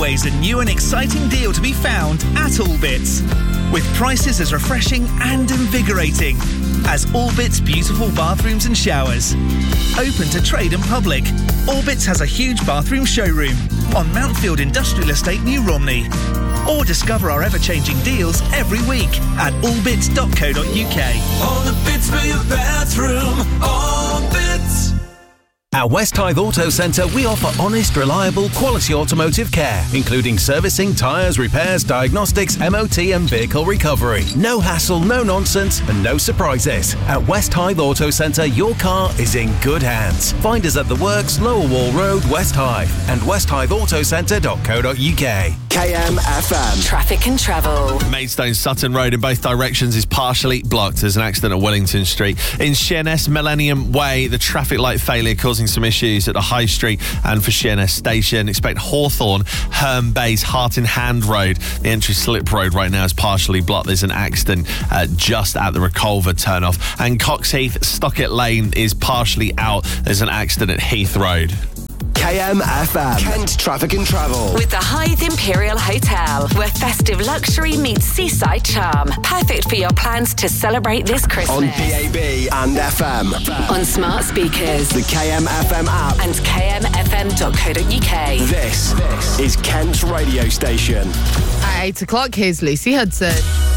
always a new and exciting deal to be found at Allbits, with prices as refreshing and invigorating as Allbits beautiful bathrooms and showers. Open to trade and public, Allbits has a huge bathroom showroom on Mountfield Industrial Estate, New Romney. Or discover our ever-changing deals every week at allbits.co.uk. All the bits for your bathroom, Allbits. At West Hythe Auto Centre, we offer honest, reliable, quality automotive care, including servicing, tyres, repairs, diagnostics, MOT and vehicle recovery. No hassle, no nonsense and no surprises. At West Hythe Auto Centre, your car is in good hands. Find us at The Works, Lower Wall Road, West Hythe and westhithautocenter.co.uk. KMFM. Traffic and travel. Maidstone Sutton Road in both directions is partially blocked. There's an accident at Wellington Street. In Sheerness Millennium Way, the traffic light failure causing some issues at the High Street and for Sheerness Station. Expect Hawthorne, Herne Bay's Heart in Hand Road. The entry slip road right now is partially blocked. There's an accident just at the Reculver turnoff. And Coxheath Stockett Lane is partially out. There's an accident at Heath Road. KMFM. Kent Traffic and Travel. With the Hythe Imperial Hotel, where festive luxury meets seaside charm. Perfect for your plans to celebrate this Christmas. On DAB and FM. On smart speakers. The KMFM app. And kmfm.co.uk. This is Kent's radio station. At 8 o'clock, here's Lucy Hudson.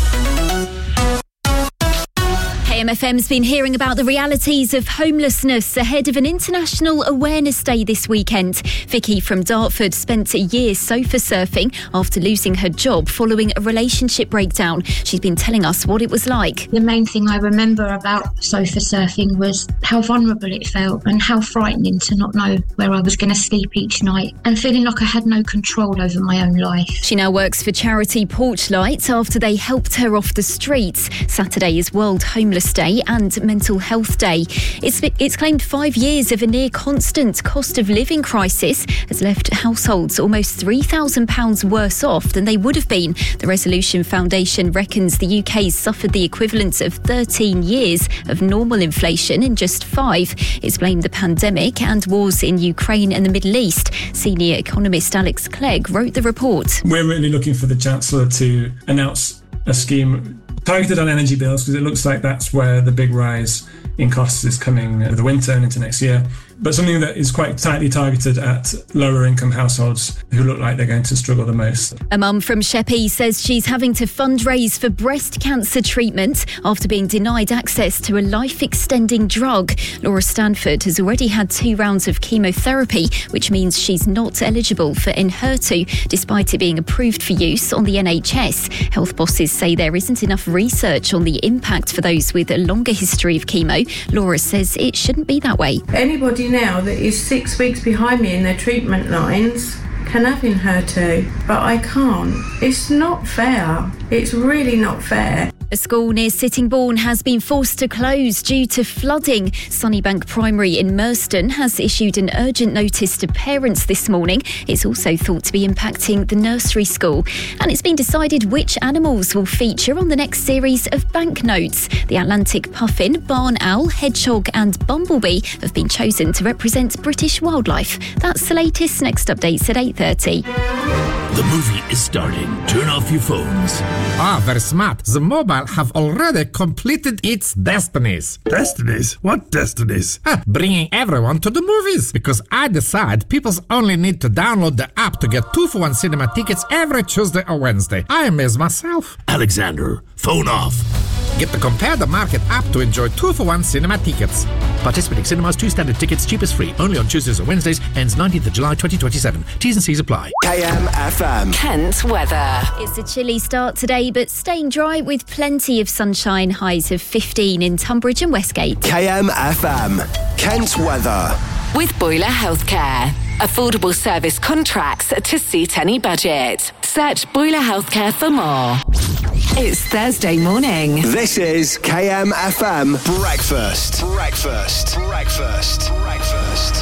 KMFM's been hearing about the realities of homelessness ahead of an International Awareness Day this weekend. Vicky from Dartford spent a year sofa surfing after losing her job following a relationship breakdown. She's been telling us what it was like. The main thing I remember about sofa surfing was how vulnerable it felt and how frightening to not know where I was going to sleep each night and feeling like I had no control over my own life. She now works for charity Porchlight after they helped her off the streets. Saturday is World Homeless Day and Mental Health Day. It's claimed 5 years of a near constant cost of living crisis has left households almost £3,000 worse off than they would have been. The Resolution Foundation reckons the UK's suffered the equivalent of 13 years of normal inflation in just 5. It's blamed the pandemic and wars in Ukraine and the Middle East. Senior economist Alex Clegg wrote the report. We're really looking for the Chancellor to announce a scheme targeted on energy bills, because it looks like that's where the big rise in costs is coming over the winter and into next year. But something that is quite tightly targeted at lower income households who look like they're going to struggle the most. A mum from Sheppey says she's having to fundraise for breast cancer treatment after being denied access to a life-extending drug. Laura Stanford has already had 2 rounds of chemotherapy, which means she's not eligible for Enhertu, despite it being approved for use on the NHS. Health bosses say there isn't enough research on the impact for those with a longer history of chemo. Laura says it shouldn't be that way. Anybody now that is 6 weeks behind me in their treatment lines can have Enhertu, but I can't. It's not fair. It's really not fair. A school near Sittingbourne has been forced to close due to flooding. Sunnybank Primary in Merston has issued an urgent notice to parents this morning. It's also thought to be impacting the nursery school. And it's been decided which animals will feature on the next series of banknotes. The Atlantic puffin, barn owl, hedgehog and bumblebee have been chosen to represent British wildlife. That's the latest. Next updates at 8:30. The movie is starting. Turn off your phones. Very smart. The mobile have already completed its destinies. Destinies? What destinies? Bringing everyone to the movies. Because I decide people only need to download the app to get 2-for-1 cinema tickets every Tuesday or Wednesday. I amaze myself. Alexander, phone off. Get the Compare the Market app to enjoy 2-for-1 cinema tickets. Participating cinemas, 2 standard tickets, cheapest free. Only on Tuesdays or Wednesdays. Ends 19th of July 2027. T's and C's apply. KMFM. Kent weather. It's a chilly start today, but staying dry with plenty of sunshine. Highs of 15 in Tunbridge and Westgate. KMFM. Kent weather. With Boiler Healthcare. Affordable service contracts to suit any budget. Search Boiler Healthcare for more. It's Thursday morning. This is KMFM Breakfast. Breakfast. Breakfast. Breakfast.